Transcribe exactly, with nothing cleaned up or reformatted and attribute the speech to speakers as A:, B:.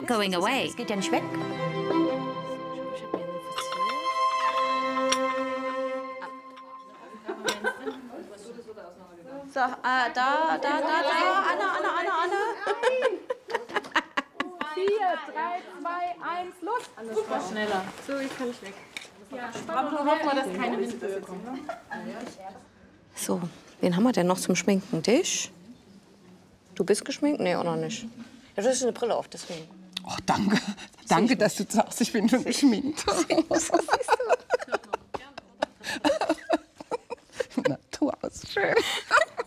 A: going away.
B: Das geht ja nicht weg.
C: So, äh, da, da, da, da, Anna, Anna, Anna, Anna.
D: vier, drei, zwei, eins, los!
C: Das war schneller.
D: So, jetzt kann ich weg.
C: Aber nur hoffen wir, dass keine Windböe kommt.
B: So, wen haben wir denn noch zum Schminken? Dich? Du bist geschminkt? Nee, auch noch nicht. Ja, du hast eine Brille auf, deswegen.
E: Oh, danke. Danke, dass du sagst, ich bin schon geschminkt. Natur aus, schön.